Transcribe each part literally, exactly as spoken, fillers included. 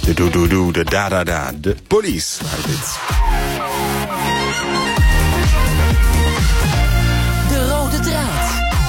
De doe-doe-doe, de da-da-da, de police. De rode draad.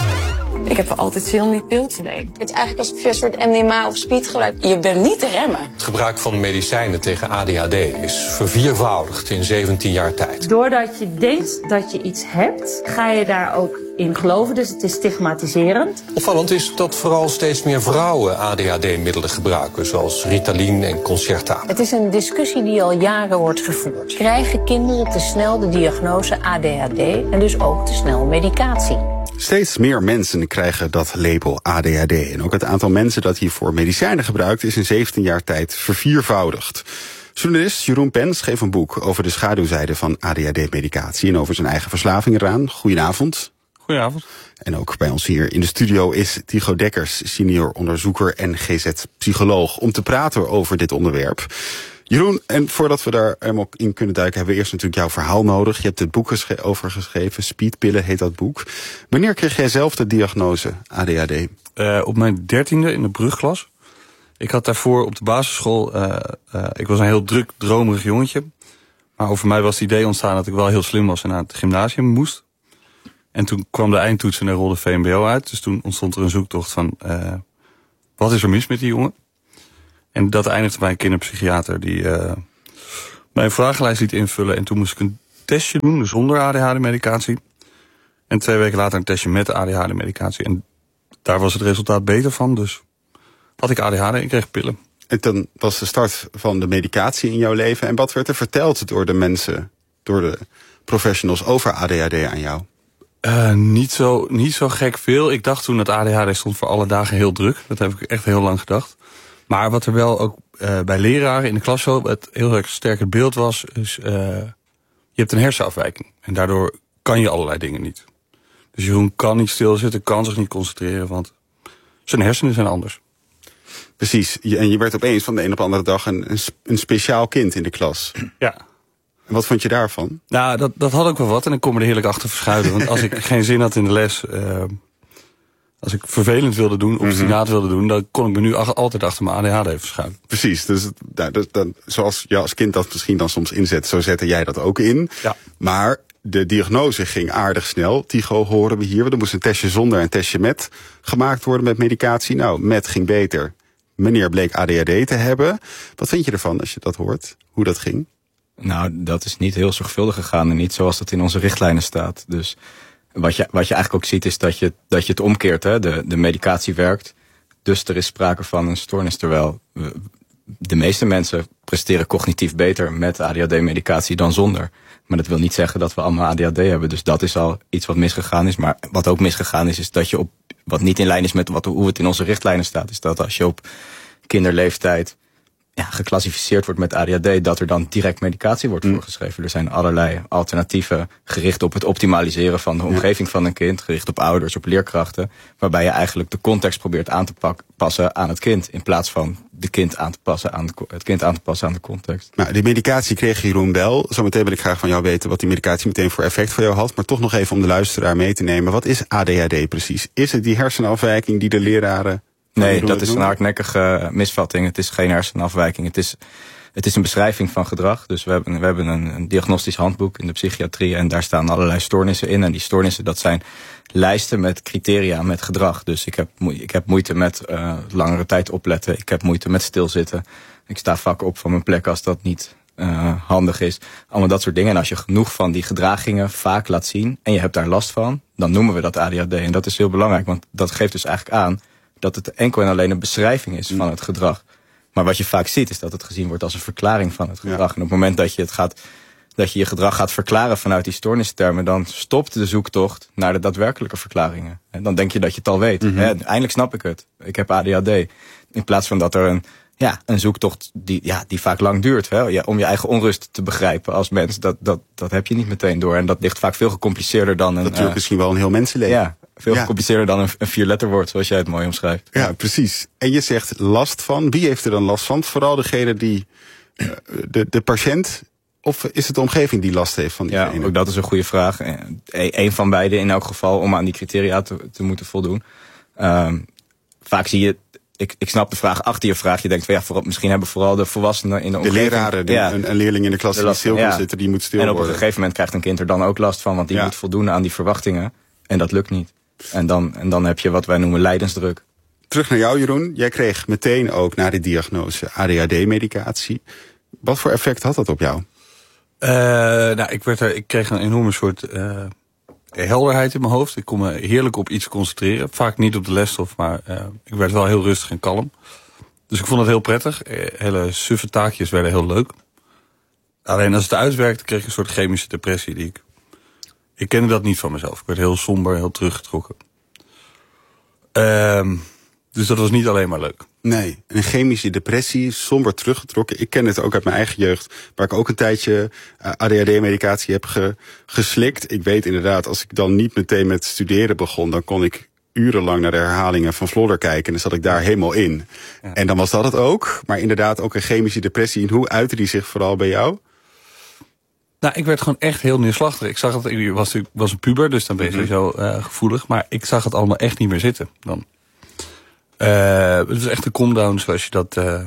Ik heb altijd zin om die pil te nemen. Het is eigenlijk alsof je een soort M D M A of speed gebruikt. Je bent niet te remmen. Het gebruik van medicijnen tegen A D H D is verviervoudigd in zeventien jaar tijd. Doordat je denkt dat je iets hebt, ga je daar ook in geloven. Dus het is stigmatiserend. Opvallend is dat vooral steeds meer vrouwen A D H D-middelen gebruiken, zoals Ritalin en Concerta. Het is een discussie die al jaren wordt gevoerd. Krijgen kinderen te snel de diagnose A D H D en dus ook te snel medicatie? Steeds meer mensen krijgen dat label A D H D. En ook het aantal mensen dat hiervoor medicijnen gebruikt is in zeventien jaar tijd verviervoudigd. Journalist Jeroen Pen schreef een boek over de schaduwzijde van A D H D-medicatie en over zijn eigen verslaving eraan. Goedenavond. Goedenavond. En ook bij ons hier in de studio is Tycho Dekkers, senior onderzoeker en G Z-psycholoog, om te praten over dit onderwerp. Jeroen, en voordat we daar helemaal in kunnen duiken, hebben we eerst natuurlijk jouw verhaal nodig. Je hebt het boek gesche- over geschreven, Speedpillen heet dat boek. Wanneer kreeg jij zelf de diagnose A D H D? Uh, op mijn dertiende in de brugklas. Ik had daarvoor op de basisschool, uh, uh, ik was een heel druk, dromerig jongetje. Maar over mij was het idee ontstaan dat ik wel heel slim was en naar het gymnasium moest. En toen kwam de eindtoets en er rolde V M B O uit. Dus toen ontstond er een zoektocht van, uh, wat is er mis met die jongen? En dat eindigde bij een kinderpsychiater die uh, mij een vragenlijst liet invullen. En toen moest ik een testje doen zonder A D H D-medicatie. En twee weken later een testje met A D H D-medicatie. En daar was het resultaat beter van. Dus had ik A D H D en kreeg pillen. En dan was de start van de medicatie in jouw leven. En wat werd er verteld door de mensen, door de professionals over A D H D aan jou? Uh, niet, zo, niet zo gek veel. Ik dacht toen dat A D H D stond voor alle dagen heel druk. Dat heb ik echt heel lang gedacht. Maar wat er wel ook uh, bij leraren in de klas zo het heel erg sterk beeld was, is uh, je hebt een hersenafwijking. En daardoor kan je allerlei dingen niet. Dus Jeroen kan niet stilzitten, kan zich niet concentreren, want zijn hersenen zijn anders. Precies. En je werd opeens van de een op de andere dag een, een speciaal kind in de klas. Ja. En wat vond je daarvan? Nou, dat, dat had ook wel wat en ik kon me er heerlijk achter verschuilen. Want als ik geen zin had in de les, uh, als ik vervelend wilde doen, obstinaat wilde doen, dan kon ik me nu ach- altijd achter mijn A D H D verschuilen. Precies. Dus, nou, dus dan, zoals je als kind dat misschien dan soms inzet, zo zette jij dat ook in. Ja. Maar de diagnose ging aardig snel. Tycho, horen we hier. Er moest een testje zonder en een testje met gemaakt worden met medicatie. Nou, met ging beter. Meneer bleek A D H D te hebben. Wat vind je ervan als je dat hoort? Hoe dat ging? Nou, dat is niet heel zorgvuldig gegaan en niet zoals dat in onze richtlijnen staat. Dus wat je, wat je eigenlijk ook ziet is dat je, dat je het omkeert. Hè? De, de medicatie werkt, dus er is sprake van een stoornis. Terwijl we, de meeste mensen presteren cognitief beter met A D H D-medicatie dan zonder. Maar dat wil niet zeggen dat we allemaal A D H D hebben. Dus dat is al iets wat misgegaan is. Maar wat ook misgegaan is, is dat je op, wat niet in lijn is met wat, hoe het in onze richtlijnen staat, is dat als je op kinderleeftijd ja, geclassificeerd wordt met A D H D, dat er dan direct medicatie wordt mm. voorgeschreven. Er zijn allerlei alternatieven gericht op het optimaliseren van de omgeving ja. van een kind, gericht op ouders, op leerkrachten, waarbij je eigenlijk de context probeert aan te pak, passen aan het kind, in plaats van de kind aan te passen aan de, het kind aan te passen aan de context. Nou, die medicatie kreeg Jeroen wel. Zometeen wil ik graag van jou weten wat die medicatie meteen voor effect voor jou had. Maar toch nog even om de luisteraar mee te nemen. Wat is A D H D precies? Is het die hersenafwijking die de leraren... Nee, dat is een hardnekkige misvatting. Het is geen hersenafwijking. Het is, het is een beschrijving van gedrag. Dus we hebben, we hebben een, een diagnostisch handboek in de psychiatrie en daar staan allerlei stoornissen in. En die stoornissen, dat zijn lijsten met criteria met gedrag. Dus ik heb, ik heb moeite met uh, langere tijd opletten. Ik heb moeite met stilzitten. Ik sta vaak op van mijn plek als dat niet uh, handig is. Allemaal dat soort dingen. En als je genoeg van die gedragingen vaak laat zien en je hebt daar last van, dan noemen we dat A D H D. En dat is heel belangrijk, want dat geeft dus eigenlijk aan dat het enkel en alleen een beschrijving is van het gedrag. Maar wat je vaak ziet is dat het gezien wordt als een verklaring van het gedrag. Ja. En op het moment dat je het gaat, dat je je gedrag gaat verklaren vanuit die stoornistermen, dan stopt de zoektocht naar de daadwerkelijke verklaringen. En dan denk je dat je het al weet. Mm-hmm. He, eindelijk snap ik het. Ik heb A D H D. In plaats van dat er een, ja, een zoektocht die, ja, die vaak lang duurt. Hè? Ja, om je eigen onrust te begrijpen als mens, dat, dat, dat heb je niet meteen door. En dat ligt vaak veel gecompliceerder dan een... Dat duurt uh, misschien wel een heel mensenleven. Ja. Veel ja. gecompliceerder dan een, een vierletterwoord, zoals jij het mooi omschrijft. Ja, precies. En je zegt last van. Wie heeft er dan last van? Vooral degene die, uh, de, de patiënt, of is het de omgeving die last heeft van diegene? Ja, ook dat is een goede vraag. Eén van beide in elk geval, om aan die criteria te, te moeten voldoen. Um, vaak zie je, ik, ik snap de vraag achter je vraag. Je denkt van ja, vooral, misschien hebben vooral de volwassenen in de omgeving... De leraren, de, ja, een, een leerling in de klas die last, stil kan ja. zitten, die moet stil en worden. En op een gegeven moment krijgt een kind er dan ook last van, want die ja. moet voldoen aan die verwachtingen. En dat lukt niet. En dan, en dan heb je wat wij noemen lijdensdruk. Terug naar jou, Jeroen. Jij kreeg meteen ook na de diagnose A D H D-medicatie. Wat voor effect had dat op jou? Uh, nou, ik, werd er, ik kreeg een enorme soort uh, helderheid in mijn hoofd. Ik kon me heerlijk op iets concentreren. Vaak niet op de lesstof, maar uh, ik werd wel heel rustig en kalm. Dus ik vond het heel prettig. Hele suffe taakjes werden heel leuk. Alleen als het uitwerkte, kreeg ik een soort chemische depressie. Die ik, ik kende dat niet van mezelf. Ik werd heel somber, heel teruggetrokken. Uh, dus dat was niet alleen maar leuk. Nee, een chemische depressie, somber teruggetrokken. Ik ken het ook uit mijn eigen jeugd, waar ik ook een tijdje A D H D-medicatie heb ge, geslikt. Ik weet inderdaad, als ik dan niet meteen met studeren begon, dan kon ik urenlang naar de herhalingen van Vlodder kijken. En dan zat ik daar helemaal in. Ja. En dan was dat het ook. Maar inderdaad ook een chemische depressie. En hoe uitte die zich vooral bij jou? Nou, ik werd gewoon echt heel neerslachtig. Ik zag het, ik was, ik was een puber, dus dan ben je sowieso mm-hmm. uh, gevoelig. Maar ik zag het allemaal echt niet meer zitten dan. Uh, het was echt een calm-down zoals je dat... Uh,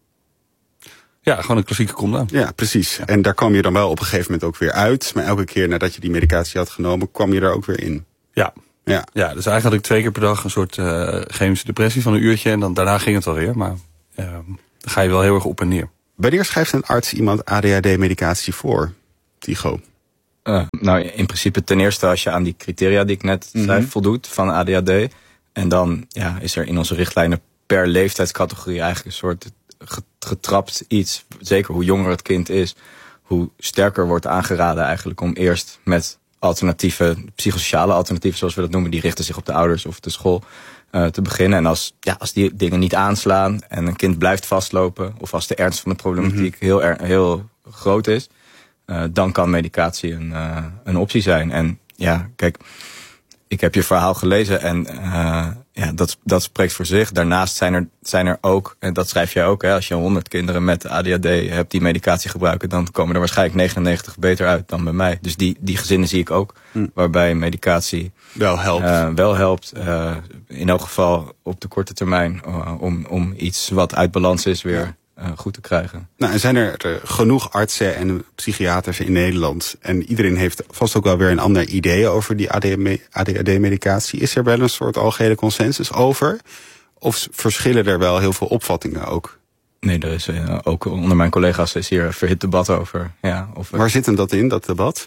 ja, gewoon een klassieke calm-down. Ja, precies. Ja. En daar kwam je dan wel op een gegeven moment ook weer uit. Maar elke keer nadat je die medicatie had genomen, kwam je er ook weer in. Ja. Ja. Ja, dus eigenlijk had ik twee keer per dag een soort uh, chemische depressie van een uurtje. En dan daarna ging het alweer. Maar uh, dan ga je wel heel erg op en neer. Wanneer schrijft een arts iemand A D H D-medicatie voor, Tycho? Uh, nou, in principe ten eerste als je aan die criteria die ik net mm-hmm. zei voldoet van A D H D. En dan ja, is er in onze richtlijnen per leeftijdscategorie eigenlijk een soort getrapt iets. Zeker hoe jonger het kind is, hoe sterker wordt aangeraden eigenlijk om eerst met alternatieven, psychosociale alternatieven zoals we dat noemen, die richten zich op de ouders of de school, uh, te beginnen. En als, ja, als die dingen niet aanslaan en een kind blijft vastlopen, of als de ernst van de problematiek mm-hmm. heel, er, heel groot is, uh, dan kan medicatie een, uh, een optie zijn. En ja, kijk, ik heb je verhaal gelezen en uh, ja, dat, dat spreekt voor zich. Daarnaast zijn er, zijn er ook, en dat schrijf jij ook, hè, als je honderd kinderen met A D H D hebt die medicatie gebruiken, dan komen er waarschijnlijk negenennegentig beter uit dan bij mij. Dus die, die gezinnen zie ik ook, mm. waarbij medicatie wel helpt. Uh, wel helpt uh, in elk geval op de korte termijn, uh, om, om iets wat uit balans is weer... Ja. Uh, goed te krijgen. Nou, en zijn er uh, genoeg artsen en psychiaters in Nederland? En iedereen heeft vast ook wel weer een ander idee over die A D H D-medicatie. Is er wel een soort algehele consensus over? Of verschillen er wel heel veel opvattingen ook? Nee, er is uh, ook onder mijn collega's is hier verhit debat over. Ja, of, Waar zit hem dat in, dat debat?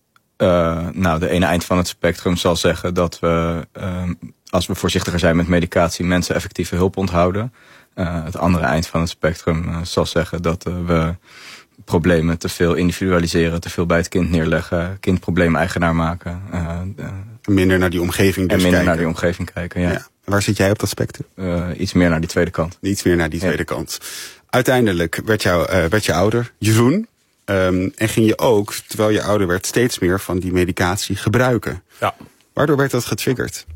Uh, nou, de ene eind van het spectrum zal zeggen dat we, uh, als we voorzichtiger zijn met medicatie, mensen effectieve hulp onthouden. Uh, het andere eind van het spectrum uh, zal zeggen dat uh, we problemen te veel individualiseren, te veel bij het kind neerleggen, kind probleem-eigenaar maken. Uh, uh, minder naar die omgeving dus En minder kijken. naar die omgeving kijken, ja. ja. Waar zit jij op dat spectrum? Uh, iets meer naar die tweede kant. Iets meer naar die tweede ja. kant. Uiteindelijk werd, jou, uh, werd je ouder, Jeroen. Um, en ging je ook, terwijl je ouder werd, steeds meer van die medicatie gebruiken. Ja. Waardoor werd dat getriggerd?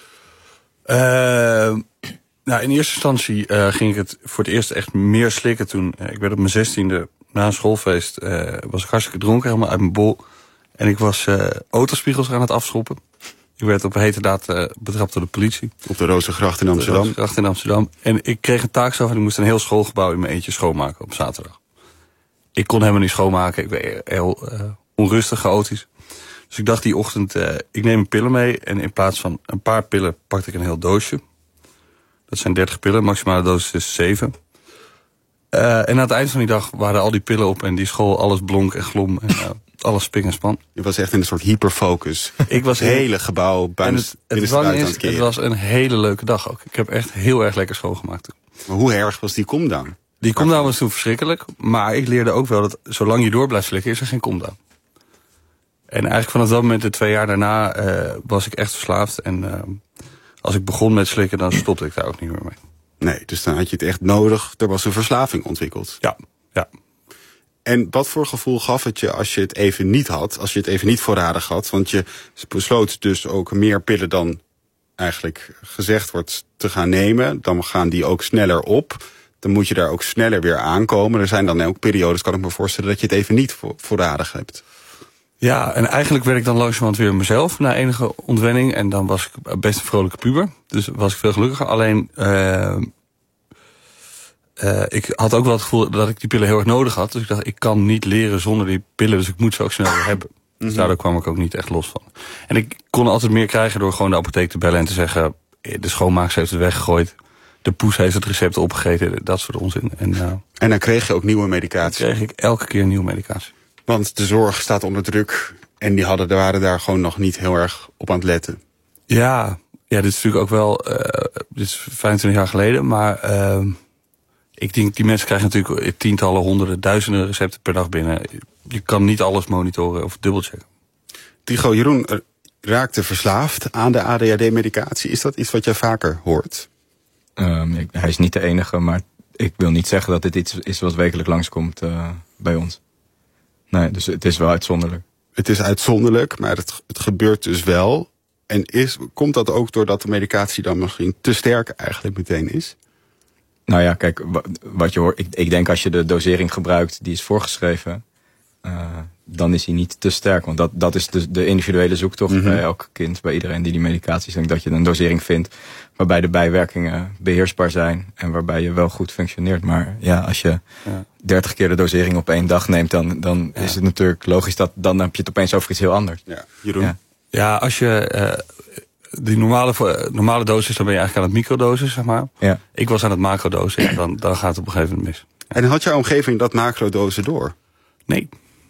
Uh, nou, in eerste instantie uh, ging ik het voor het eerst echt meer slikken toen. Uh, ik werd op mijn zestiende, na een schoolfeest, uh, was ik hartstikke dronken, helemaal uit mijn bol. En ik was uh, autospiegels aan het afschoppen. Ik werd op een hete daad uh, betrapt door de politie. Op de Rozengracht in Amsterdam. De Rozengracht in Amsterdam. En ik kreeg een taak zelf en ik moest een heel schoolgebouw in mijn eentje schoonmaken op zaterdag. Ik kon helemaal niet schoonmaken. Ik werd heel uh, onrustig, chaotisch. Dus ik dacht die ochtend, uh, ik neem een pillen mee. En in plaats van een paar pillen pakte ik een heel doosje. Dat zijn dertig pillen, maximale dosis is zeven. Uh, en aan het eind van die dag waren al die pillen op. En die school, alles blonk en glom. En uh, alles spik en span. Je was echt in een soort hyperfocus. Ik was het hele gebouw bijna het, het, het, is, het was een hele leuke dag ook. Ik heb echt heel erg lekker schoongemaakt. Maar hoe erg was die come-down? Die come-down was toen verschrikkelijk. Maar ik leerde ook wel dat zolang je door blijft slikken is er geen come-down. En eigenlijk vanaf dat moment, de twee jaar daarna, uh, was ik echt verslaafd. En uh, als ik begon met slikken, dan stopte ik daar ook niet meer mee. Nee, dus dan had je het echt nodig. Er was een verslaving ontwikkeld. Ja, ja. En wat voor gevoel gaf het je als je het even niet had? Als je het even niet voorradig had? Want je besloot dus ook meer pillen dan eigenlijk gezegd wordt te gaan nemen. Dan gaan die ook sneller op. Dan moet je daar ook sneller weer aankomen. Er zijn dan ook periodes, kan ik me voorstellen, dat je het even niet voor, voorradig hebt. Ja, en eigenlijk werd ik dan langzamerhand weer mezelf na enige ontwenning. En dan was ik best een vrolijke puber. Dus was ik veel gelukkiger. Alleen, uh, uh, ik had ook wel het gevoel dat ik die pillen heel erg nodig had. Dus ik dacht, ik kan niet leren zonder die pillen, dus ik moet ze ook snel weer hebben. Dus mm-hmm. daardoor kwam ik ook niet echt los van. En ik kon altijd meer krijgen door gewoon de apotheek te bellen en te zeggen, de schoonmaakster heeft het weggegooid. De poes heeft het recept opgegeten, dat soort onzin. En, uh, en dan kreeg je ook nieuwe medicatie? Dan kreeg ik elke keer nieuwe medicatie. Want de zorg staat onder druk en die hadden, waren daar gewoon nog niet heel erg op aan het letten. Ja, ja, dit is natuurlijk ook wel, uh, dit is vijfentwintig jaar geleden, maar uh, ik denk, die mensen krijgen natuurlijk tientallen, honderden, duizenden recepten per dag binnen. Je kan niet alles monitoren of dubbelchecken. Tycho, Jeroen raakte verslaafd aan de A D H D-medicatie. Is dat iets wat jij vaker hoort? Um, ik, hij is niet de enige, maar ik wil niet zeggen dat dit iets is wat wekelijk langskomt uh, bij ons. Nee, dus het is wel uitzonderlijk. Het is uitzonderlijk, maar het, het gebeurt dus wel. En is, komt dat ook doordat de medicatie dan misschien te sterk eigenlijk meteen is? Nou ja, kijk, wat je hoort, ik, ik denk als je de dosering gebruikt die is voorgeschreven, uh, dan is hij niet te sterk. Want dat, dat is de, de individuele zoektocht mm-hmm. bij elk kind, bij iedereen die die medicaties denkt, dat je een dosering vindt waarbij de bijwerkingen beheersbaar zijn en waarbij je wel goed functioneert. Maar ja, als je ja. dertig keer de dosering op één dag neemt, dan, dan ja. is het natuurlijk logisch dat dan heb je het opeens over iets heel anders. Ja, Jeroen? Ja, ja als je uh, die normale, normale dosis, dan ben je eigenlijk aan het microdosis, zeg maar. Ja. Ik was aan het macrodosis en dan, dan gaat het op een gegeven moment mis. Ja. En had jouw omgeving dat macrodosen door? Nee.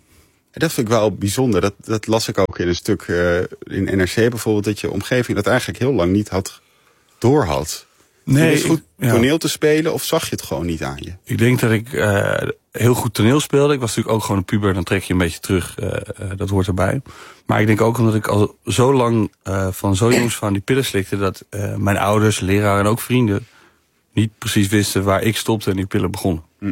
Dat vind ik wel bijzonder. Dat, dat las ik ook in een stuk uh, in N R C bijvoorbeeld, dat je omgeving dat eigenlijk heel lang niet had door had. Nee. Was het goed ja. toneel te spelen of zag je het gewoon niet aan je? Ik denk dat ik uh, heel goed toneel speelde. Ik was natuurlijk ook gewoon een puber, dan trek je een beetje terug. Uh, uh, dat hoort erbij. Maar ik denk ook omdat ik al zo lang uh, van zo jongs van die pillen slikte, dat uh, mijn ouders, leraren en ook vrienden niet precies wisten waar ik stopte en die pillen begonnen. Hm.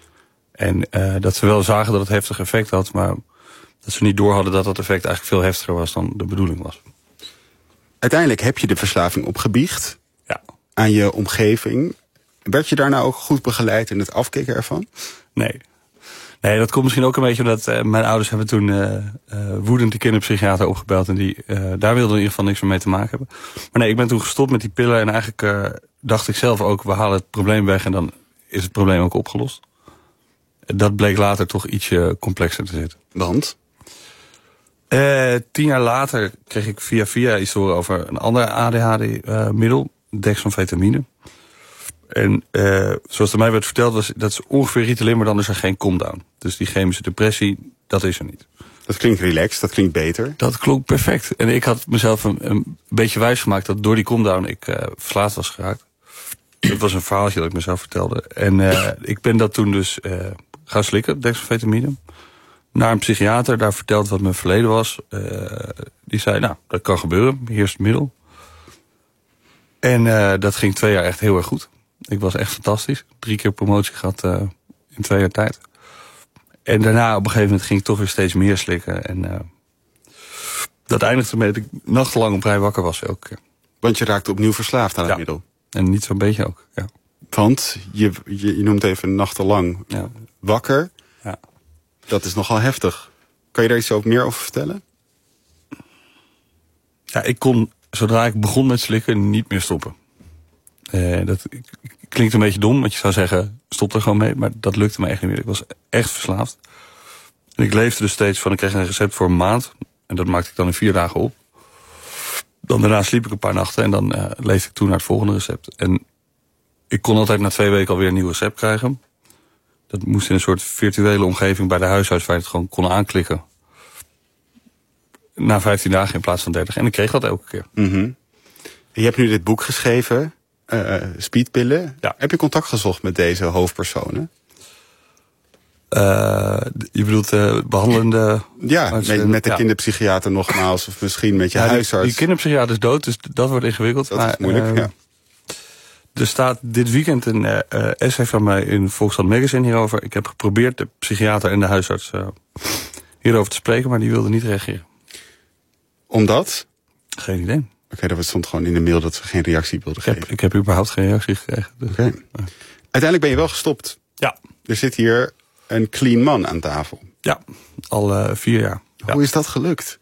En uh, dat ze wel zagen dat het heftig effect had, maar dat ze niet door hadden dat dat effect eigenlijk veel heftiger was dan de bedoeling was. Uiteindelijk heb je de verslaving opgebiecht. Ja. Aan je omgeving. Werd je daarna ook goed begeleid in het afkicken ervan? Nee. Nee, dat komt misschien ook een beetje omdat uh, mijn ouders hebben toen uh, uh, woedend de kinderpsychiater opgebeld. En die uh, daar wilden in ieder geval niks meer mee te maken hebben. Maar nee, ik ben toen gestopt met die pillen. En eigenlijk uh, dacht ik zelf ook, we halen het probleem weg en dan is het probleem ook opgelost. Dat bleek later toch ietsje complexer te zitten. Want? Uh, tien jaar later kreeg ik via via iets te horen over een ander A D H D-middel. Uh, dexamfetamine. En uh, zoals er mij werd verteld, was dat is ongeveer Ritalin, maar dan is er geen calm-down. Dus die chemische depressie, dat is er niet. Dat klinkt relaxed, dat klinkt beter. Dat klonk perfect. En ik had mezelf een, een beetje wijsgemaakt dat door die calm-down ik uh, verslaafd was geraakt. Dat was een verhaaltje dat ik mezelf vertelde. En uh, ik ben dat toen dus uh, gaan slikken, dexamfetamine. Naar een psychiater, daar verteld wat mijn verleden was. Uh, die zei, nou, dat kan gebeuren, hier is het middel. En uh, dat ging twee jaar echt heel erg goed. Ik was echt fantastisch. Drie keer promotie gehad uh, in twee jaar tijd. En daarna op een gegeven moment ging ik toch weer steeds meer slikken. En uh, dat eindigde met dat ik nachtenlang op rij wakker was elke keer. Want je raakte opnieuw verslaafd aan het ja. middel. En niet zo'n beetje ook, ja. Want je, je, je noemt even nachtenlang ja. wakker. Ja. Dat is nogal heftig. Kan je daar iets over, meer over vertellen? Ja, ik kon, zodra ik begon met slikken, niet meer stoppen. Uh, dat klinkt een beetje dom, want je zou zeggen, stop er gewoon mee. Maar dat lukte me echt niet meer. Ik was echt verslaafd. En ik leefde dus steeds van, ik kreeg een recept voor een maand. En dat maakte ik dan in vier dagen op. Dan daarna sliep ik een paar nachten en dan uh, leefde ik toe naar het volgende recept. En ik kon altijd na twee weken alweer een nieuw recept krijgen. Dat moest in een soort virtuele omgeving bij de huisarts waar je het gewoon kon aanklikken. Na vijftien dagen in plaats van dertig. En ik kreeg dat elke keer. Mm-hmm. Je hebt nu dit boek geschreven, uh, Speedpillen. Ja. Heb je contact gezocht met deze hoofdpersonen? Uh, je bedoelt de uh, behandelende... Ja, met, met de ja. kinderpsychiater nogmaals. Of misschien met je ja, huisarts. Die, die kinderpsychiater is dood, dus dat wordt ingewikkeld. Dat maar, is moeilijk, uh, ja. Er staat dit weekend een uh, essay van mij in Volkskrant Magazine hierover. Ik heb geprobeerd de psychiater en de huisarts uh, hierover te spreken, maar die wilden niet reageren. Omdat? Geen idee. Oké, okay, dat stond gewoon in de mail dat ze geen reactie wilden geven. Ik heb, ik heb überhaupt geen reactie gekregen. Dus. Oké. Okay. Uiteindelijk ben je wel gestopt. Ja. Er zit hier een clean man aan tafel. Ja, al uh, vier jaar. Hoe ja. is dat gelukt?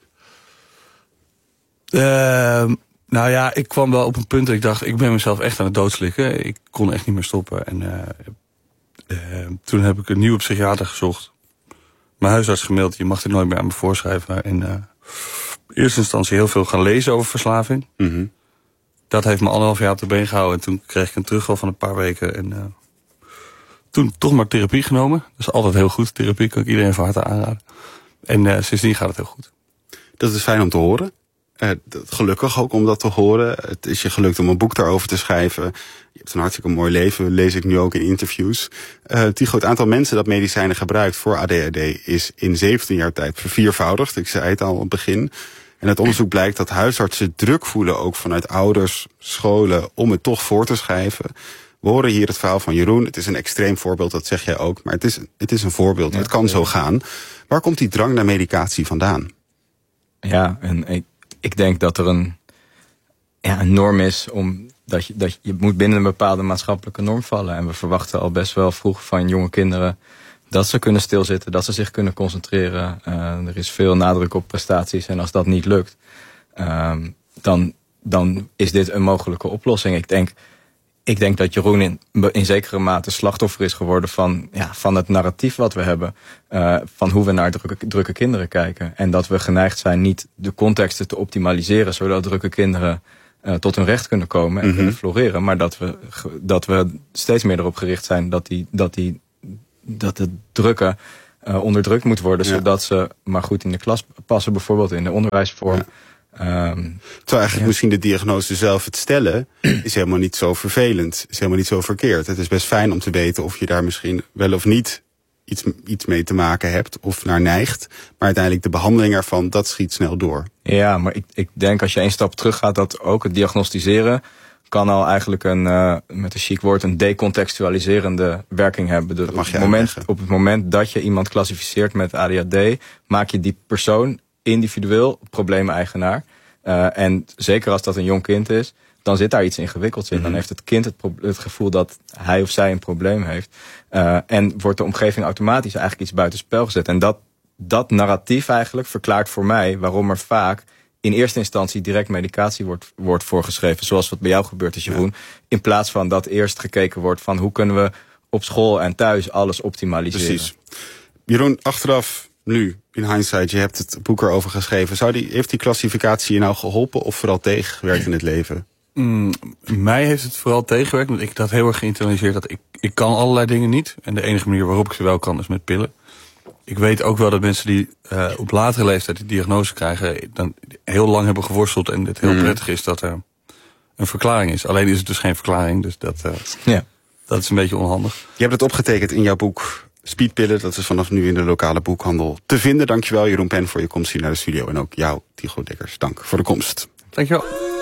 Uh, nou ja, ik kwam wel op een punt dat ik dacht, ik ben mezelf echt aan het doodslikken. Ik kon echt niet meer stoppen. En uh, Uh, toen heb ik een nieuwe psychiater gezocht. Mijn huisarts gemaild, je mag dit nooit meer aan me voorschrijven. En uh, in eerste instantie heel veel gaan lezen over verslaving. Mm-hmm. Dat heeft me anderhalf jaar op de been gehouden. En toen kreeg ik een terugval van een paar weken. En uh, toen toch maar therapie genomen. Dat is altijd heel goed. Therapie kan ik iedereen van harte aanraden. En uh, sindsdien gaat het heel goed. Dat is fijn om te horen. Uh, gelukkig ook om dat te horen. Het is je gelukt om een boek daarover te schrijven. Je hebt een hartstikke mooi leven, lees ik nu ook in interviews. Uh, Tycho, het aantal mensen dat medicijnen gebruikt voor A D H D is in zeventien jaar tijd verviervoudigd. Ik zei het al aan het begin. En het onderzoek blijkt dat huisartsen druk voelen, ook vanuit ouders, scholen, om het toch voor te schrijven. We horen hier het verhaal van Jeroen. Het is een extreem voorbeeld, dat zeg jij ook. Maar het is, het is een voorbeeld. Ja, het kan zo gaan. Waar komt die drang naar medicatie vandaan? Ja, en ik, ik denk dat er een, ja, een norm is om dat je, dat je moet binnen een bepaalde maatschappelijke norm vallen. En we verwachten al best wel vroeg van jonge kinderen dat ze kunnen stilzitten, dat ze zich kunnen concentreren. Uh, er is veel nadruk op prestaties en als dat niet lukt, uh, dan, dan is dit een mogelijke oplossing. Ik denk, ik denk dat Jeroen in, in zekere mate slachtoffer is geworden van, ja, van het narratief wat we hebben. Uh, van hoe we naar drukke, drukke kinderen kijken. En dat we geneigd zijn niet de contexten te optimaliseren, zodat drukke kinderen uh, tot hun recht kunnen komen en mm-hmm. kunnen floreren. Maar dat we, dat we steeds meer erop gericht zijn dat die, dat die dat het drukke uh, onderdrukt moet worden, ja. zodat ze maar goed in de klas passen, bijvoorbeeld in de onderwijsvorm. Ja. Um, Terwijl eigenlijk ja. misschien de diagnose zelf, het stellen, is helemaal niet zo vervelend, is helemaal niet zo verkeerd. Het is best fijn om te weten of je daar misschien wel of niet iets, iets mee te maken hebt of naar neigt. Maar uiteindelijk de behandeling ervan, dat schiet snel door. Ja, maar ik, ik denk als je één stap terug gaat, dat ook het diagnosticeren kan al eigenlijk een, uh, met een chic woord, een decontextualiserende werking hebben. Dus op, het moment, op het moment dat je iemand klassificeert met A D H D, maak je die persoon individueel probleemeigenaar. Uh, en zeker als dat een jong kind is, dan zit daar iets ingewikkelds in. Mm-hmm. Dan heeft het kind het, pro- het gevoel dat hij of zij een probleem heeft. Uh, en wordt de omgeving automatisch eigenlijk iets buitenspel gezet. En dat, dat narratief eigenlijk verklaart voor mij waarom er vaak in eerste instantie direct medicatie wordt, wordt voorgeschreven. Zoals wat bij jou gebeurt is, Jeroen. Ja. In plaats van dat eerst gekeken wordt van hoe kunnen we op school en thuis alles optimaliseren. Precies. Jeroen, achteraf, nu, in hindsight, je hebt het boek erover geschreven. Zou die, heeft die klassificatie je nou geholpen of vooral tegengewerkt in het leven? Mm, mij heeft het vooral tegengewerkt, want ik had heel erg geïnternaliseerd dat ik, ik kan allerlei dingen niet. En de enige manier waarop ik ze wel kan is met pillen. Ik weet ook wel dat mensen die uh, op latere leeftijd die diagnose krijgen, dan heel lang hebben geworsteld en het heel mm. prettig is dat er een verklaring is. Alleen is het dus geen verklaring, dus dat, uh, ja. dat is een beetje onhandig. Je hebt het opgetekend in jouw boek Speedpillen. Dat is vanaf nu in de lokale boekhandel te vinden. Dankjewel Jeroen Pen voor je komst hier naar de studio. En ook jou, Tycho Dekkers, dank voor de komst. Dankjewel.